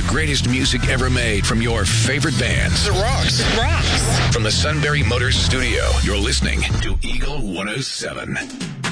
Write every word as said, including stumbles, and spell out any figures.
the greatest music ever made from your favorite bands. It rocks. It rocks. From the Sunbury Motors studio, you're listening to Eagle one oh seven.